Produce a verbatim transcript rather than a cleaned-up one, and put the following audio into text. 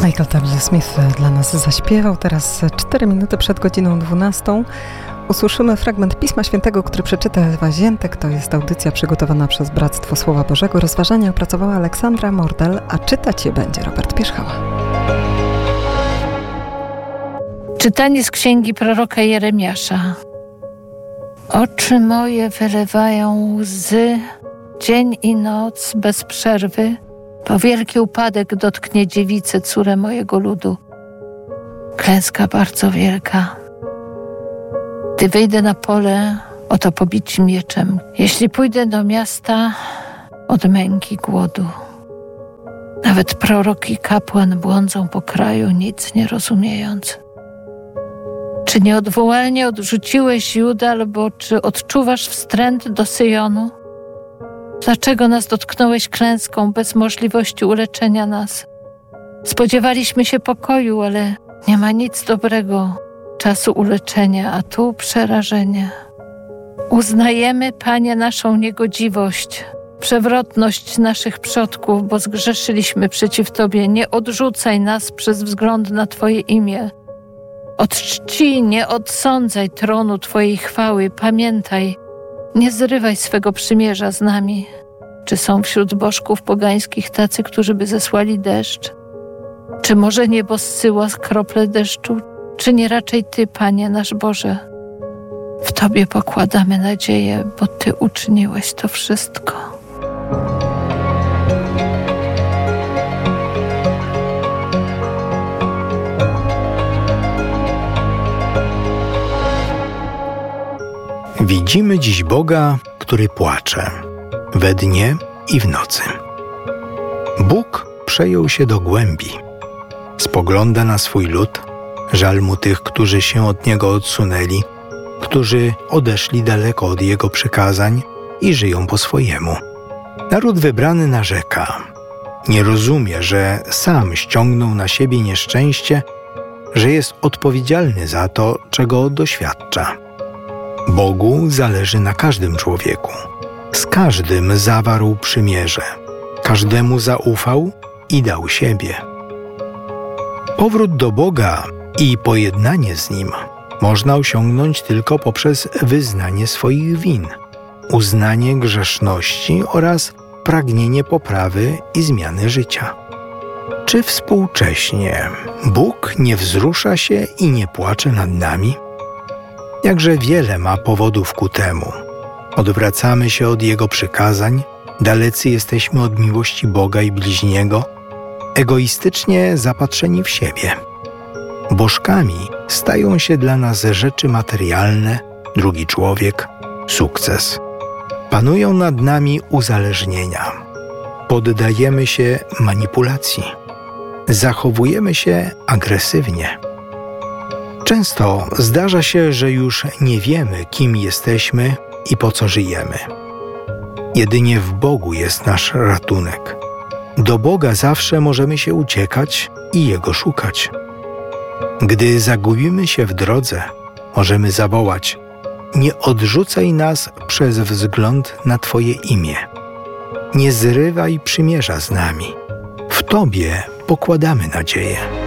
Michael W. Smith dla nas zaśpiewał. Teraz cztery minuty przed godziną dwunastą. Usłyszymy fragment Pisma Świętego, który przeczyta Ewa Ziętek. To jest audycja przygotowana przez Bractwo Słowa Bożego. Rozważania opracowała Aleksandra Mordel, a czytać je będzie Robert Pierzchała. Czytanie z księgi proroka Jeremiasza. Oczy moje wylewają łzy, dzień i noc bez przerwy, bo wielki upadek dotknie dziewicę, córę mojego ludu. Klęska bardzo wielka. Gdy wyjdę na pole, oto pobici mieczem. Jeśli pójdę do miasta, od męki głodu. Nawet prorok i kapłan błądzą po kraju, nic nie rozumiejąc. Czy nieodwołalnie odrzuciłeś Judę, albo czy odczuwasz wstręt do Syjonu? Dlaczego nas dotknąłeś klęską bez możliwości uleczenia nas? Spodziewaliśmy się pokoju, ale nie ma nic dobrego, czasu uleczenia, a tu przerażenie. Uznajemy, Panie, naszą niegodziwość, przewrotność naszych przodków, bo zgrzeszyliśmy przeciw Tobie. Nie odrzucaj nas przez wzgląd na Twoje imię. Od czci nie odsądzaj tronu Twojej chwały. Pamiętaj, nie zrywaj swego przymierza z nami. Czy są wśród bożków pogańskich tacy, którzy by zesłali deszcz? Czy może niebo zsyła krople deszczu? Czy nie raczej Ty, Panie nasz Boże? W Tobie pokładamy nadzieję, bo Ty uczyniłeś to wszystko. Widzimy dziś Boga, który płacze we dnie i w nocy. Bóg przejął się do głębi. Spogląda na swój lud, żal mu tych, którzy się od Niego odsunęli, którzy odeszli daleko od Jego przykazań i żyją po swojemu. Naród wybrany narzeka. Nie rozumie, że sam ściągnął na siebie nieszczęście, że jest odpowiedzialny za to, czego doświadcza. Bogu zależy na każdym człowieku. Z każdym zawarł przymierze. Każdemu zaufał i dał siebie. Powrót do Boga i pojednanie z Nim można osiągnąć tylko poprzez wyznanie swoich win, uznanie grzeszności oraz pragnienie poprawy i zmiany życia. Czy współcześnie Bóg nie wzrusza się i nie płacze nad nami? Jakże wiele ma powodów ku temu. Odwracamy się od Jego przykazań, dalecy jesteśmy od miłości Boga i bliźniego, egoistycznie zapatrzeni w siebie. Bożkami stają się dla nas rzeczy materialne, drugi człowiek, sukces. Panują nad nami uzależnienia. Poddajemy się manipulacji. Zachowujemy się agresywnie. Często zdarza się, że już nie wiemy, kim jesteśmy i po co żyjemy. Jedynie w Bogu jest nasz ratunek. Do Boga zawsze możemy się uciekać i Jego szukać. Gdy zagubimy się w drodze, możemy zawołać: nie odrzucaj nas przez wzgląd na Twoje imię. Nie zrywaj przymierza z nami. W Tobie pokładamy nadzieję.